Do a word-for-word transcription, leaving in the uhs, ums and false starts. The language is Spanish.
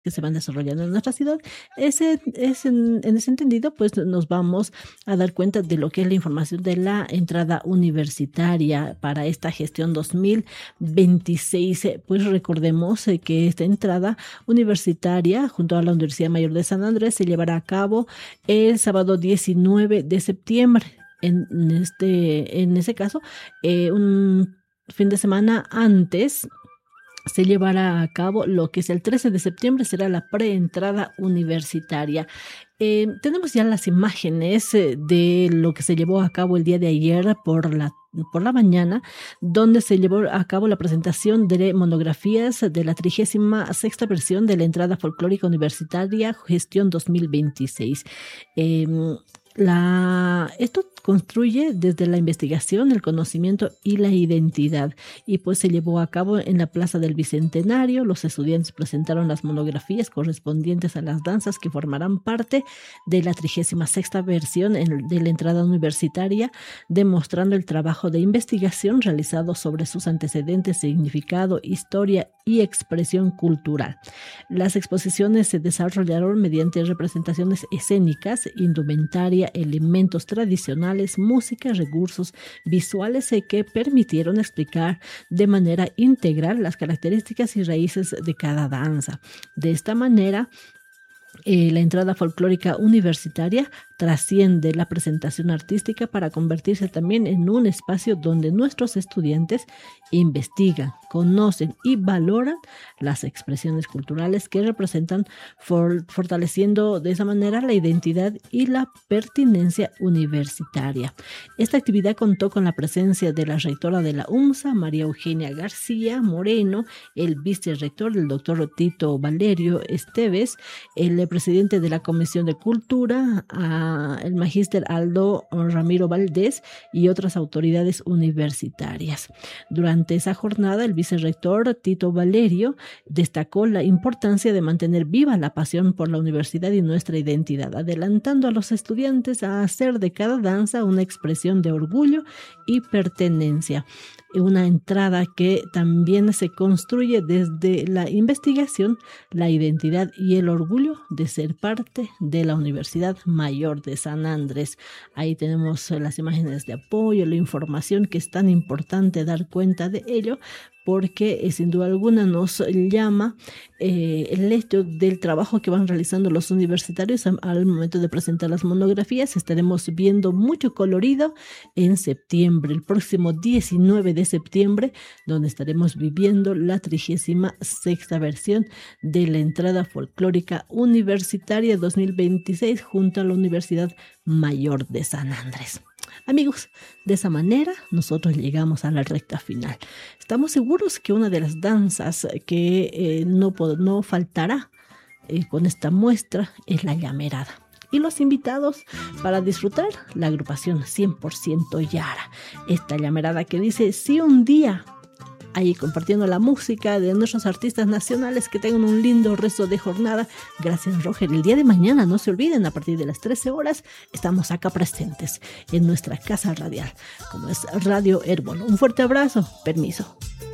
que se van desarrollando en nuestra ciudad. Ese, es en, en ese entendido, pues nos vamos a dar cuenta de lo que es la información de la entrada universitaria para esta gestión dos mil veintiséis. Pues recordemos eh, que esta entrada universitaria junto a la Universidad Mayor de San Andrés se llevará a cabo el sábado diecinueve de septiembre. En, este, en ese caso, eh, un fin de semana antes se llevará a cabo lo que es el trece de septiembre, será la preentrada universitaria. Eh, tenemos ya las imágenes eh, de lo que se llevó a cabo el día de ayer por la, por la mañana, donde se llevó a cabo la presentación de monografías de la trigésima sexta versión de la entrada folclórica universitaria gestión dos mil veintiséis. Eh, La, esto construye desde la investigación, el conocimiento y la identidad, y pues se llevó a cabo en la Plaza del Bicentenario. Los estudiantes presentaron las monografías correspondientes a las danzas que formarán parte de la trigésima sexta versión de la entrada universitaria, demostrando el trabajo de investigación realizado sobre sus antecedentes, significado, historia y expresión cultural. Las exposiciones se desarrollaron mediante representaciones escénicas, indumentaria, elementos tradicionales, música, recursos visuales que permitieron explicar de manera integral las características y raíces de cada danza. De esta manera, Eh, la entrada folclórica universitaria trasciende la presentación artística para convertirse también en un espacio donde nuestros estudiantes investigan, conocen y valoran las expresiones culturales que representan, for, fortaleciendo de esa manera la identidad y la pertinencia universitaria. Esta actividad contó con la presencia de la rectora de la UMSA, María Eugenia García Moreno, el vicerrector, el doctor Tito Valerio Esteves, el presidente de la Comisión de Cultura, a el magíster Aldo Ramiro Valdés y otras autoridades universitarias. Durante esa jornada, el vicerrector Tito Valerio destacó la importancia de mantener viva la pasión por la universidad y nuestra identidad, adelantando a los estudiantes a hacer de cada danza una expresión de orgullo y pertenencia. Una entrada que también se construye desde la investigación, la identidad y el orgullo de ser parte de la Universidad Mayor de San Andrés. Ahí tenemos las imágenes de apoyo, la información que es tan importante dar cuenta de ello, porque eh, sin duda alguna nos llama eh, el hecho del trabajo que van realizando los universitarios al, al momento de presentar las monografías. Estaremos viendo mucho colorido en septiembre, el próximo diecinueve de septiembre, donde estaremos viviendo la trigésima sexta versión de la entrada folclórica universitaria dos mil veintiséis junto a la Universidad Mayor de San Andrés. Amigos, de esa manera nosotros llegamos a la recta final. Estamos seguros que una de las danzas que eh, no, no faltará eh, con esta muestra es la llamerada. Y los invitados para disfrutar la agrupación cien por ciento Yara. Esta llamerada que dice, si un día, ahí compartiendo la música de nuestros artistas nacionales, que tengan un lindo resto de jornada. Gracias, Roger. El día de mañana, no se olviden, a partir de las trece horas, estamos acá presentes en nuestra casa radial, como es Radio Herbol. Un fuerte abrazo. Permiso.